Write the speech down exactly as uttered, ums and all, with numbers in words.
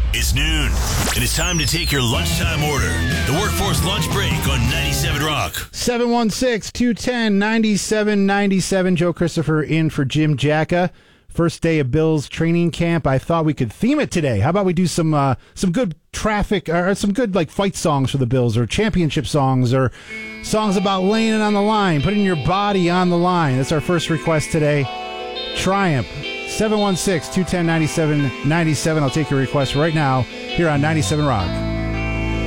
It's noon, and it's time to take your lunchtime order. The Workforce Lunch Break on ninety-seven Rock. seven one six, two one zero, nine seven nine seven. Joe Christopher in for Jim Jacka. First day of Bills training camp. I thought we could theme it today. How about we do some uh, some good traffic, or some good like fight songs for the Bills, or championship songs, or songs about laying it on the line, putting your body on the line. That's our first request today. Triumph. seven one six, two one zero, nine seven nine seven. I'll take your request right now here on ninety-seven Rock.